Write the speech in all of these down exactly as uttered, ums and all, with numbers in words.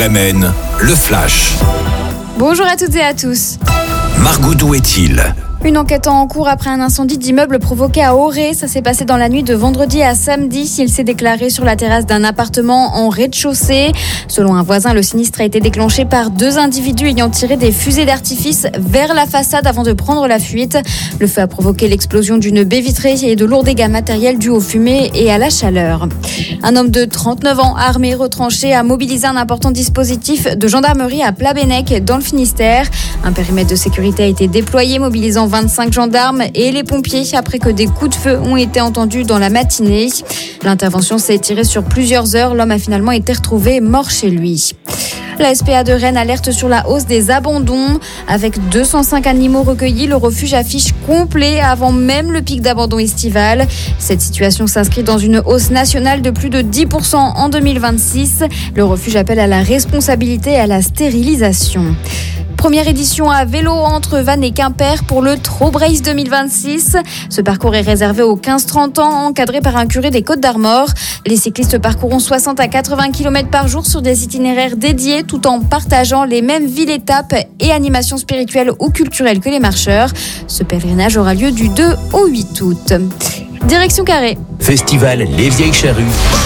R M N, le Flash. Bonjour à toutes et à tous. Margot, d'où est-il ? Une enquête en cours après un incendie d'immeuble provoqué à Auray. Ça s'est passé dans la nuit de vendredi à samedi. Il s'est déclaré sur la terrasse d'un appartement en rez-de-chaussée. Selon un voisin, le sinistre a été déclenché par deux individus ayant tiré des fusées d'artifice vers la façade avant de prendre la fuite. Le feu a provoqué l'explosion d'une baie vitrée et de lourds dégâts matériels dus aux fumées et à la chaleur. Un homme de trente-neuf ans, armé, retranché, a mobilisé un important dispositif de gendarmerie à Plabennec, dans le Finistère. Un périmètre de sécurité a été déployé, mobilisant vingt-cinq gendarmes et les pompiers après que des coups de feu ont été entendus dans la matinée. L'intervention s'est étirée sur plusieurs heures. L'homme a finalement été retrouvé mort chez lui. La S P A de Rennes alerte sur la hausse des abandons. Avec deux cent cinq animaux recueillis, le refuge affiche complet avant même le pic d'abandon estival. Cette situation s'inscrit dans une hausse nationale de plus de dix pour cent en deux mille vingt-six. Le refuge appelle à la responsabilité et à la stérilisation. Première édition à vélo entre Vannes et Quimper pour le Trobrace deux mille vingt-six. Ce parcours est réservé aux quinze trente ans, encadré par un curé des Côtes-d'Armor. Les cyclistes parcourront soixante à quatre-vingts kilomètres par jour sur des itinéraires dédiés tout en partageant les mêmes villes, étapes et animations spirituelles ou culturelles que les marcheurs. Ce pèlerinage aura lieu du deux au huit août. Direction Carré. Festival Les Vieilles Charrues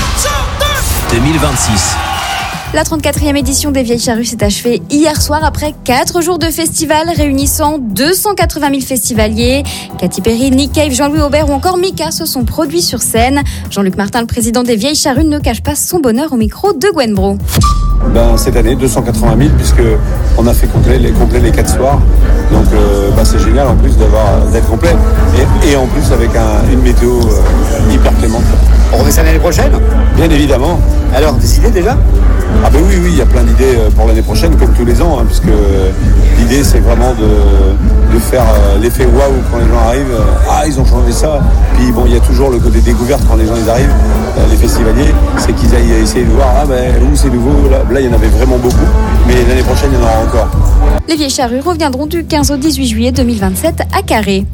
deux mille vingt-six. La trente-quatrième édition des Vieilles Charrues s'est achevée hier soir après quatre jours de festival réunissant deux cent quatre-vingt mille festivaliers. Katy Perry, Nick Cave, Jean-Louis Aubert ou encore Mika se sont produits sur scène. Jean-Luc Martin, le président des Vieilles Charrues, ne cache pas son bonheur au micro de Gwen Bro. Ben, cette année, deux cent quatre-vingt mille, puisqu'on a fait complet les, complet les quatre soirs. Donc euh, ben, c'est génial en plus d'avoir, d'être complet. Et, et en plus avec un, une météo euh, hyper clémente. On remet ça l'année prochaine ? Bien évidemment. Alors, des idées déjà ? Ah ben oui, oui, il y a plein d'idées pour l'année prochaine, comme tous les ans, hein, puisque l'idée c'est vraiment de, de faire euh, l'effet waouh quand les gens arrivent. Euh, ah, ils ont changé ça. Puis bon, il y a toujours le côté découverte quand les gens ils arrivent, euh, les festivaliers, c'est qu'ils aillent essayer de voir, ah ben où c'est nouveau, là, là il y en avait vraiment beaucoup, mais l'année prochaine il y en aura encore. Les Vieilles Charrues reviendront du quinze au dix-huit juillet deux mille vingt-sept à Carré.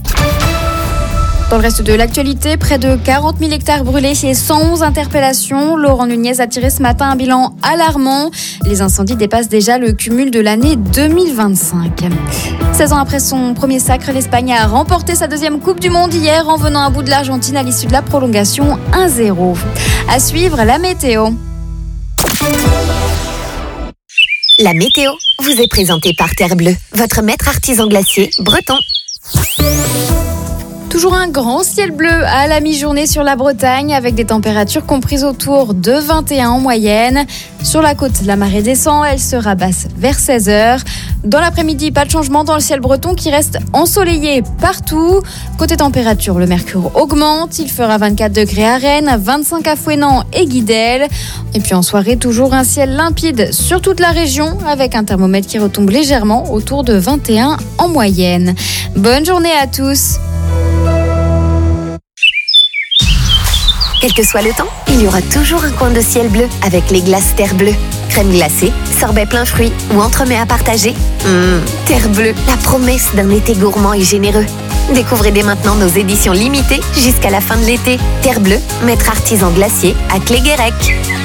Dans le reste de l'actualité, près de quarante mille hectares brûlés et cent onze interpellations. Laurent Nunez a tiré ce matin un bilan alarmant. Les incendies dépassent déjà le cumul de l'année deux mille vingt-cinq. seize ans après son premier sacre, l'Espagne a remporté sa deuxième Coupe du Monde hier en venant à bout de l'Argentine à l'issue de la prolongation un zéro. À suivre, la météo. La météo vous est présentée par Terre Bleue, votre maître artisan glacier breton. Toujours un grand ciel bleu à la mi-journée sur la Bretagne avec des températures comprises autour de vingt et un en moyenne. Sur la côte, la marée descend, elle se rabaisse vers seize heures. Dans l'après-midi, pas de changement dans le ciel breton qui reste ensoleillé partout. Côté température, le mercure augmente. Il fera vingt-quatre degrés à Rennes, vingt-cinq à Fouesnant et Guidel. Et puis en soirée, toujours un ciel limpide sur toute la région avec un thermomètre qui retombe légèrement autour de vingt et un en moyenne. Bonne journée à tous. Quel que soit le temps, il y aura toujours un coin de ciel bleu avec les glaces Terre Bleue. Crème glacée, sorbet plein fruits ou entremets à partager. Mmh, Terre Bleue, la promesse d'un été gourmand et généreux. Découvrez dès maintenant nos éditions limitées jusqu'à la fin de l'été. Terre Bleue, maître artisan glacier à Cléguérec.